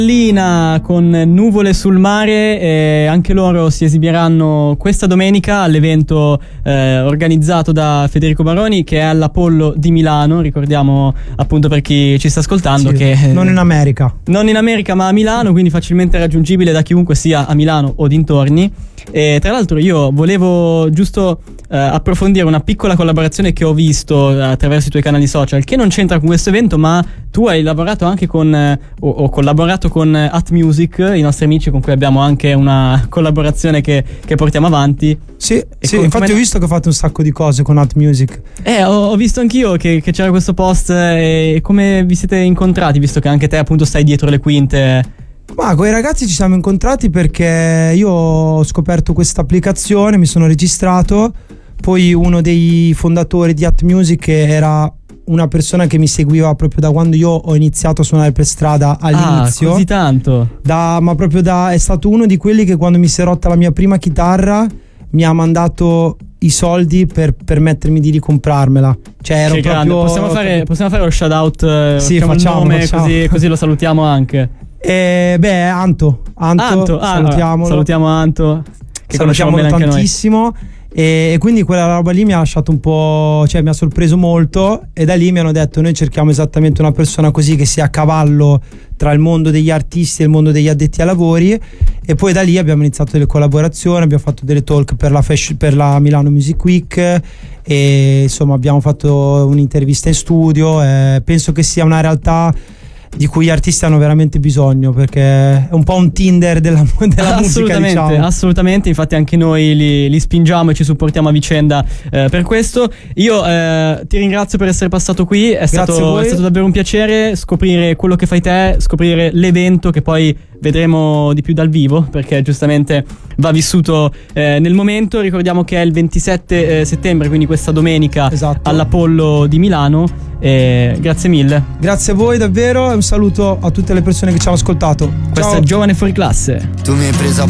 Lina con Nuvole sul mare, anche loro si esibiranno questa domenica all'evento organizzato da Federico Baroni, che è all'Apollo di Milano. Ricordiamo appunto per chi ci sta ascoltando, sì, che non in America ma a Milano, quindi facilmente raggiungibile da chiunque sia a Milano o dintorni. E tra l'altro io volevo giusto approfondire una piccola collaborazione che ho visto attraverso i tuoi canali social, che non c'entra con questo evento, ma tu hai lavorato anche con o collaborato con At Music, i nostri amici con cui abbiamo anche una collaborazione che portiamo avanti. Sì, infatti ho visto che ho fatto un sacco di cose con At Music. Ho visto anch'io che c'era questo post, e come vi siete incontrati, visto che anche te appunto stai dietro le quinte? Ma con i ragazzi ci siamo incontrati perché io ho scoperto questa applicazione, mi sono registrato, poi uno dei fondatori di At Music era una persona che mi seguiva proprio da quando io ho iniziato a suonare per strada all'inizio. Così tanto? È stato uno di quelli che quando mi si è rotta la mia prima chitarra mi ha mandato i soldi per permettermi di ricomprarmela. Cioè ero proprio... Possiamo fare lo shout out, sì, facciamo. Così lo salutiamo anche. Anto, salutiamo Anto, che salutiamo tantissimo. E quindi quella roba lì mi ha lasciato un po', cioè mi ha sorpreso molto, e da lì mi hanno detto: noi cerchiamo esattamente una persona così, che sia a cavallo tra il mondo degli artisti e il mondo degli addetti ai lavori. E poi da lì abbiamo iniziato delle collaborazioni, abbiamo fatto delle talk per la Milano Music Week, e insomma abbiamo fatto un'intervista in studio. Penso che sia una realtà di cui gli artisti hanno veramente bisogno, perché è un po' un Tinder della musica, diciamo. Assolutamente, infatti anche noi li spingiamo e ci supportiamo a vicenda per questo. Io ti ringrazio per essere passato qui, è stato davvero un piacere scoprire quello che fai te, scoprire l'evento che poi vedremo di più dal vivo, perché giustamente va vissuto nel momento. Ricordiamo che è il 27 settembre, quindi questa domenica, esatto, all'Apollo di Milano. Grazie mille. Grazie a voi davvero, e un saluto a tutte le persone che ci hanno ascoltato. Questa è Giovane Fuori Classe. Tu mi hai preso a